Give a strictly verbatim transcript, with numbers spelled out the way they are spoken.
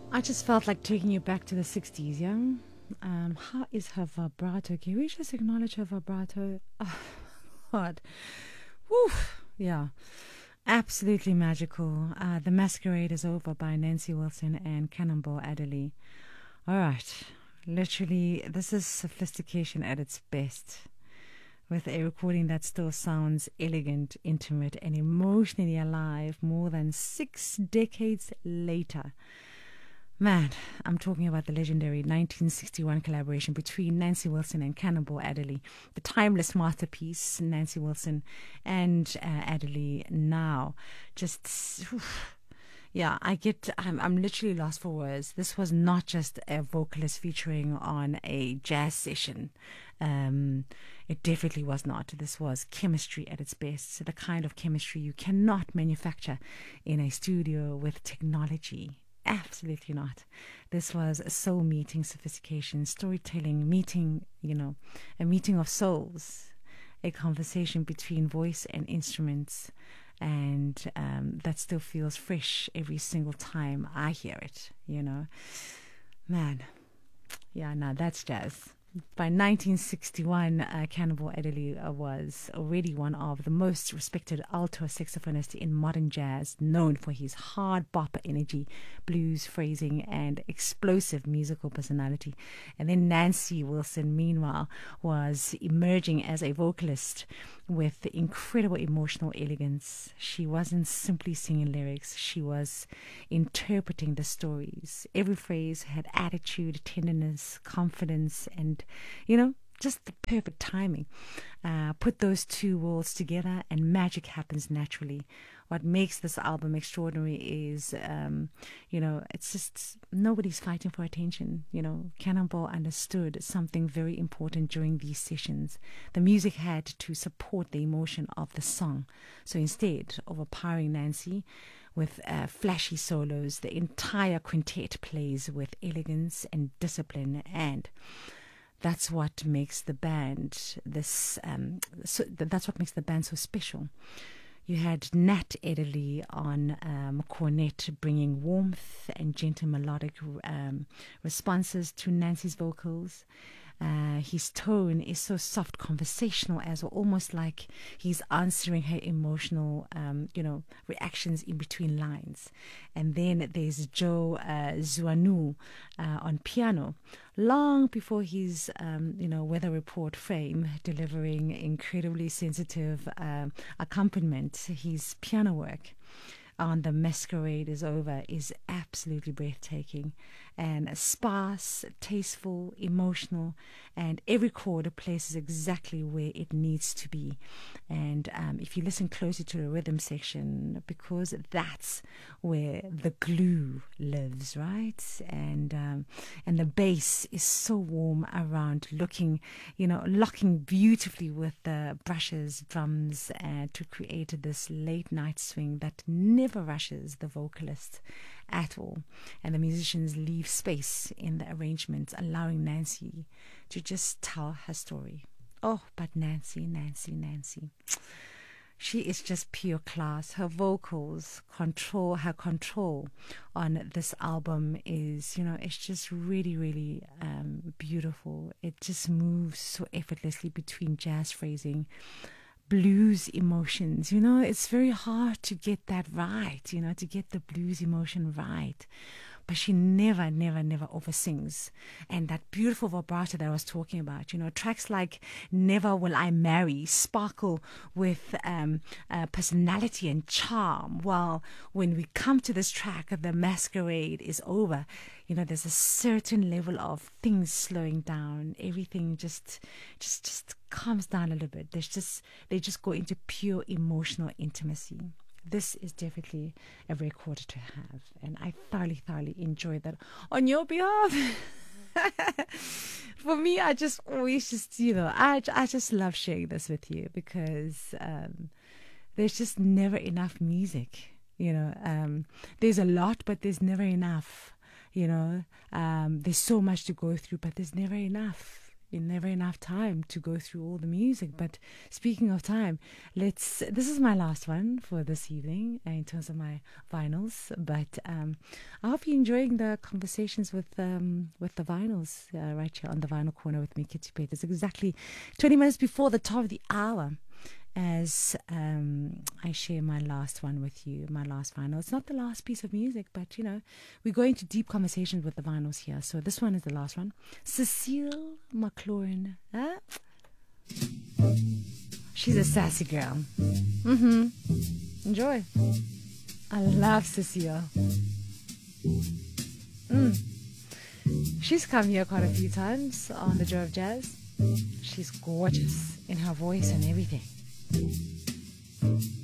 I just felt like taking you back to the sixties, yeah? Um, how is her vibrato? Can we just acknowledge her vibrato? Oh, God. Woo. Yeah. Absolutely magical. Uh, the Masquerade is Over by Nancy Wilson and Cannonball Adderley. All right. Literally, this is sophistication at its best, with a recording that still sounds elegant, intimate, and emotionally alive more than six decades later. Man, I'm talking about the legendary nineteen sixty-one collaboration between Nancy Wilson and Cannonball Adderley, the timeless masterpiece, Nancy Wilson and uh, Adderley now. Just, oof. Yeah, I get, I'm, I'm literally lost for words. This was not just a vocalist featuring on a jazz session. Um, it definitely was not. This was chemistry at its best. So the kind of chemistry you cannot manufacture in a studio with technology. Absolutely not. This was a soul meeting, sophistication, storytelling, meeting, you know, a meeting of souls, a conversation between voice and instruments. And um, that still feels fresh every single time I hear it, you know. Man, yeah, now that's jazz. By nineteen sixty-one, uh, Cannonball Adderley uh, was already one of the most respected alto saxophonists in modern jazz, known for his hard bop energy, blues phrasing, and explosive musical personality. And then Nancy Wilson, meanwhile, was emerging as a vocalist with incredible emotional elegance. She wasn't simply singing lyrics, she was interpreting the stories. Every phrase had attitude, tenderness, confidence, and you know, just the perfect timing. Uh, put those two worlds together and magic happens naturally. What makes this album extraordinary is, um, you know, it's just nobody's fighting for attention. You know, Cannonball understood something very important during these sessions. The music had to support the emotion of the song. So instead of overpowering Nancy with uh, flashy solos, the entire quintet plays with elegance and discipline, and that's what makes the band this. Um, so that's what makes the band so special. You had Nat Adderley on um, cornet, bringing warmth and gentle melodic um, responses to Nancy's vocals. Uh, his tone is so soft, conversational, as well, almost like he's answering her emotional, um, you know, reactions in between lines. And then there's Joe uh, Zuanu uh, on piano, long before his, um, you know, weather report fame, delivering incredibly sensitive uh, accompaniment. His piano work on The Masquerade is Over is absolutely breathtaking and sparse, tasteful, emotional, and every chord places exactly where it needs to be. And um, if you listen closely to the rhythm section, because that's where the glue lives, right? And um, and the bass is so warm around, looking, you know, locking beautifully with the brushes, drums, uh, to create this late night swing that never rushes the vocalist at all. And the musicians leave space in the arrangements, allowing Nancy to just tell her story. Oh, but Nancy, Nancy, Nancy. She is just pure class. Her vocals, control, her control on this album is, you know, it's just really, really um, beautiful. It just moves so effortlessly between jazz phrasing, blues emotions. You know, it's very hard to get that right, you know, to get the blues emotion right. But she never, never, never oversins. And that beautiful vibrato that I was talking about, you know, tracks like Never Will I Marry sparkle with um, uh, personality and charm. While when we come to this track, The Masquerade is Over, you know, there's a certain level of things slowing down. Everything just, just, just calms down a little bit. There's just, they just go into pure emotional intimacy. This is definitely a record to have, and I thoroughly, thoroughly enjoyed that on your behalf. For me, I just always just, you know, I, I just love sharing this with you because um, there's just never enough music, you know. Um, there's a lot, but there's never enough, you know. Um, there's so much to go through, but there's never enough. never enough time to go through all the music. But speaking of time, let's. This is my last one for this evening uh, in terms of my vinyls. But um, I hope you're enjoying the conversations with um, with the vinyls uh, right here on the Vinyl Corner with me, Kitty Pate. It's exactly twenty minutes before the top of the hour, as um, I share my last one with you, my last vinyl. It's not the last piece of music, but you know, we go into deep conversations with the vinyls here. So this one is the last one. Cecile McLaurin. Huh? She's a sassy girl. Mm-hmm. Enjoy. I love Cecile. Mm. She's come here quite a few times on the Joe of Jazz. She's gorgeous in her voice and everything.